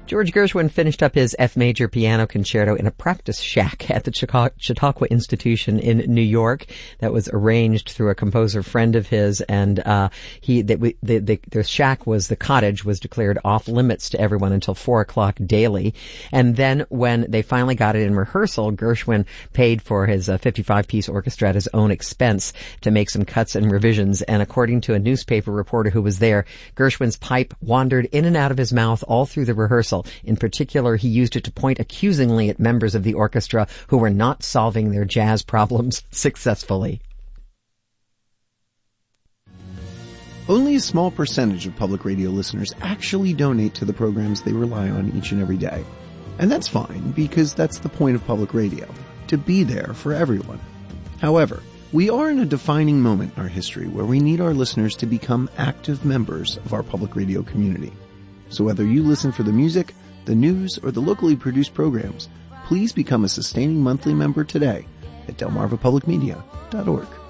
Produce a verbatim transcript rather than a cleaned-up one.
George Gershwin finished up his F major piano concerto in a practice shack at the Chautauqua Institution in New York that was arranged through a composer friend of his, and uh he that we, the, the the shack was the cottage was declared off limits to everyone until four o'clock daily. And then when they finally got it in rehearsal, Gershwin paid for his uh, fifty-five piece orchestra at his own expense to make some cuts and revisions. And according to a newspaper reporter who was there, Gershwin's pipe wandered in and out of his mouth all through the rehearsal. In particular, he used it to point accusingly at members of the orchestra who were not solving their jazz problems successfully. Only a small percentage of public radio listeners actually donate to the programs they rely on each and every day. And that's fine, because that's the point of public radio, to be there for everyone. However, we are in a defining moment in our history where we need our listeners to become active members of our public radio community. So whether you listen for the music, the news, or the locally produced programs, please become a sustaining monthly member today at delmarva public media dot org.